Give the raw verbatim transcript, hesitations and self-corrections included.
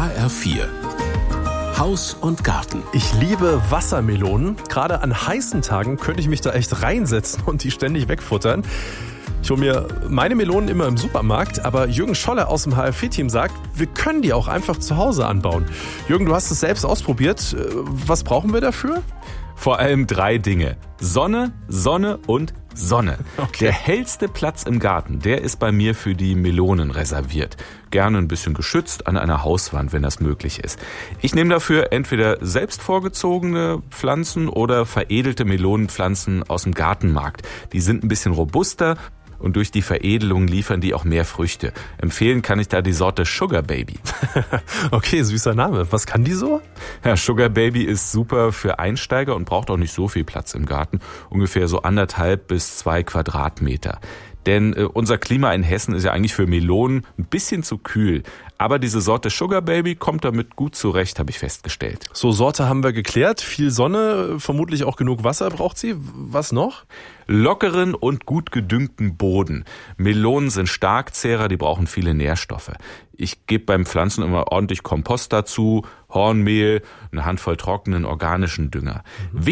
H R vier Haus und Garten. Ich liebe Wassermelonen. Gerade an heißen Tagen könnte ich mich da echt reinsetzen und die ständig wegfuttern. Ich hole mir meine Melonen immer im Supermarkt, aber Jürgen Scholler aus dem H R vier Team sagt, wir können die auch einfach zu Hause anbauen. Jürgen, du hast es selbst ausprobiert. Was brauchen wir dafür? Vor allem drei Dinge. Sonne, Sonne und Sonne. Okay. Der hellste Platz im Garten, der ist bei mir für die Melonen reserviert. Gerne ein bisschen geschützt an einer Hauswand, wenn das möglich ist. Ich nehme dafür entweder selbst vorgezogene Pflanzen oder veredelte Melonenpflanzen aus dem Gartenmarkt. Die sind ein bisschen robuster und durch die Veredelung liefern die auch mehr Früchte. Empfehlen kann ich da die Sorte Sugar Baby. Okay, süßer Name. Was kann die so? Ja, Sugar Baby ist super für Einsteiger und braucht auch nicht so viel Platz im Garten. Ungefähr so anderthalb bis zwei Quadratmeter. Denn äh, unser Klima in Hessen ist ja eigentlich für Melonen ein bisschen zu kühl. Aber diese Sorte Sugar Baby kommt damit gut zurecht, habe ich festgestellt. So, Sorte haben wir geklärt. Viel Sonne, vermutlich auch genug Wasser braucht sie. Was noch? Lockeren und gut gedüngten Boden. Melonen sind Starkzehrer, die brauchen viele Nährstoffe. Ich gebe beim Pflanzen immer ordentlich Kompost dazu, Hornmehl, eine Handvoll trockenen organischen Dünger. Mhm.